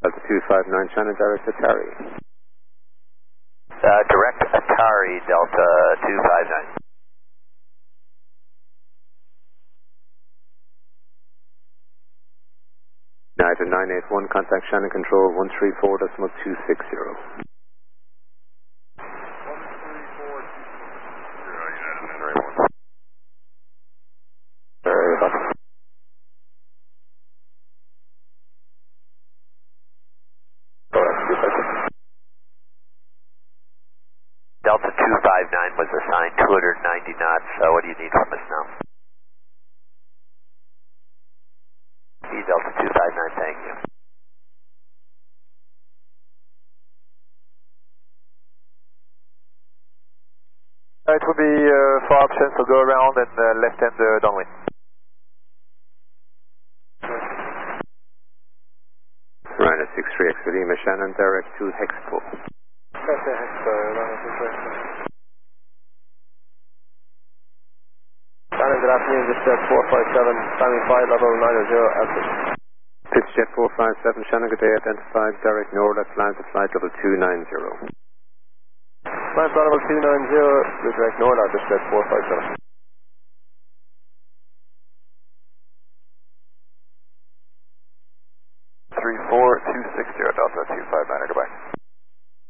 Delta 259, Shannon, direct Atari. Direct Atari, Delta 259. United 981, contact Shannon Control 134.260. Delta 259 was assigned 290 knots, so what do you need from us now? Delta 259, thank you. It will be 4 options, so go around and left-hand downwind. Ryder 63X Lima, Shannon, direct to Hexpo. Okay, Hexpo, Shannon, good afternoon, this is 457, climbing 5, level 90, altitude. Pitchjet 457, Shannon, good day, identified, direct Norla, flight to flight level 290. Flight level 290, direct Norla, this is 457. 34260, Delta 259, goodbye.